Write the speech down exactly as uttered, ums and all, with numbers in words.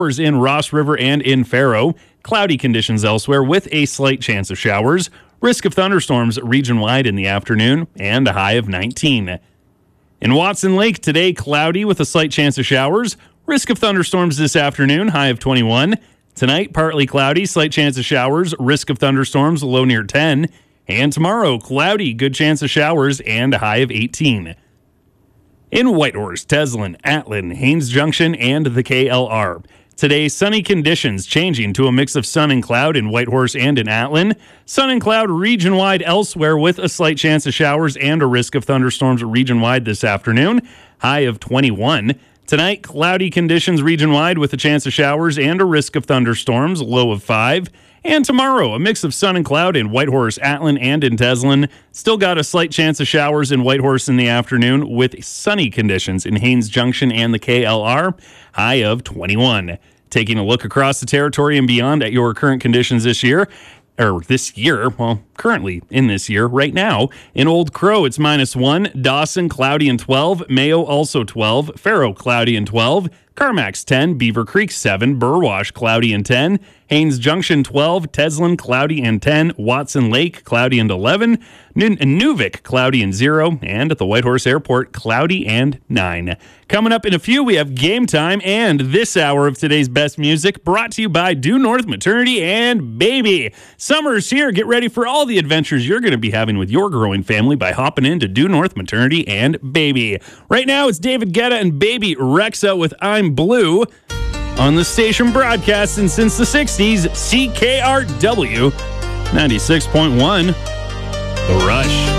in Ross River and in Faro. Cloudy conditions elsewhere with a slight chance of showers. Risk of thunderstorms region-wide in the afternoon and a high of nineteen. In Watson Lake today, cloudy with a slight chance of showers. Risk of thunderstorms this afternoon, high of twenty-one. Tonight, partly cloudy, slight chance of showers. Risk of thunderstorms, low near ten. And tomorrow, cloudy, good chance of showers and a high of eighteen. In Whitehorse, Teslin, Atlin, Haines Junction, and the K L R. Today, sunny conditions changing to a mix of sun and cloud in Whitehorse and in Atlin. Sun and cloud region-wide elsewhere with a slight chance of showers and a risk of thunderstorms region-wide this afternoon. High of twenty-one. Tonight, cloudy conditions region-wide with a chance of showers and a risk of thunderstorms, low of five. And tomorrow, a mix of sun and cloud in Whitehorse, Atlin, and in Teslin. Still got a slight chance of showers in Whitehorse in the afternoon with sunny conditions in Haines Junction and the K L R, high of twenty-one. Taking a look across the territory and beyond at your current conditions this year, or this year, well, currently in this year, right now. In Old Crow, it's minus one. Dawson, cloudy and twelve. Mayo, also twelve. Faro, cloudy and twelve. Carmack's ten. Beaver Creek, seven. Burwash, cloudy and ten. Haines Junction, twelve. Teslin, cloudy and ten. Watson Lake, cloudy and eleven. N- Nuvik, cloudy and zero. And at the Whitehorse Airport, cloudy and nine. Coming up in a few, we have Game Time and this hour of today's best music brought to you by Due North Maternity and Baby. Summer's here. Get ready for all the adventures you're going to be having with your growing family by hopping into Due North Maternity and Baby. Right now, it's David Guetta and Baby Rexha with I'm Blue on the station broadcasting since the sixties, C K R W ninety-six point one, The Rush.